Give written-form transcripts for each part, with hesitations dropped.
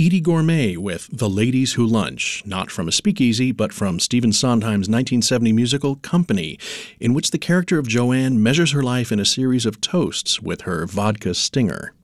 Edie Gourmet with The Ladies Who Lunch, not from a speakeasy, but from Stephen Sondheim's 1970 musical Company, in which the character of Joanne measures her life in a series of toasts with her vodka stinger.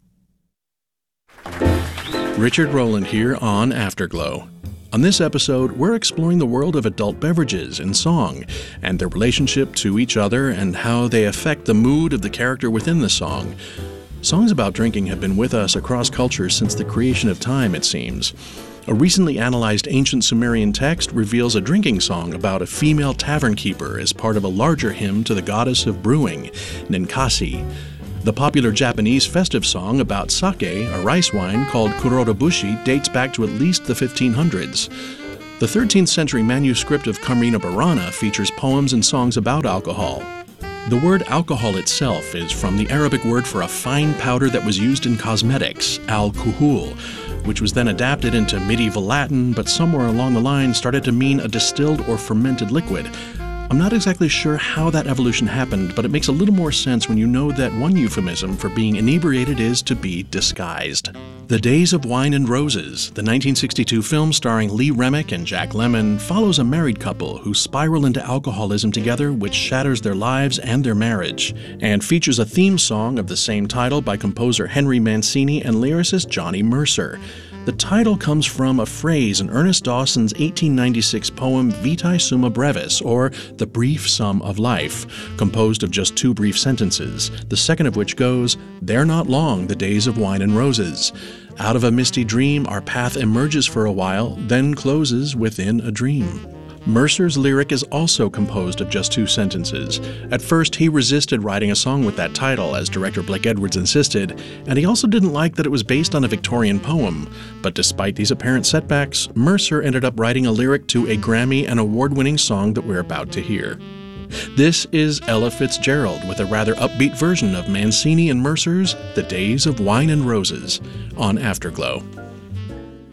Richard Rowland here on Afterglow. On this episode, we're exploring the world of adult beverages in song, and their relationship to each other and how they affect the mood of the character within the song. Songs about drinking have been with us across cultures since the creation of time, it seems. A recently analyzed ancient Sumerian text reveals a drinking song about a female tavern keeper as part of a larger hymn to the goddess of brewing, Ninkasi. The popular Japanese festive song about sake, a rice wine called kurodabushi, dates back to at least the 1500s. The 13th century manuscript of Karmina Burana features poems and songs about alcohol. The word alcohol itself is from the Arabic word for a fine powder that was used in cosmetics, al-kuhul, which was then adapted into medieval Latin, but somewhere along the line started to mean a distilled or fermented liquid. I'm not exactly sure how that evolution happened, but it makes a little more sense when you know that one euphemism for being inebriated is to be disguised. The Days of Wine and Roses, the 1962 film starring Lee Remick and Jack Lemmon, follows a married couple who spiral into alcoholism together, which shatters their lives and their marriage, and features a theme song of the same title by composer Henry Mancini and lyricist Johnny Mercer. The title comes from a phrase in Ernest Dawson's 1896 poem Vitae Summa Brevis, or The Brief Sum of Life, composed of just two brief sentences, the second of which goes, "They're not long, the days of wine and roses. Out of a misty dream our path emerges for a while, then closes within a dream." Mercer's lyric is also composed of just two sentences. At first, he resisted writing a song with that title, as director Blake Edwards insisted, and he also didn't like that it was based on a Victorian poem. But despite these apparent setbacks, Mercer ended up writing a lyric to a Grammy and award-winning song that we're about to hear. This is Ella Fitzgerald with a rather upbeat version of Mancini and Mercer's The Days of Wine and Roses on Afterglow.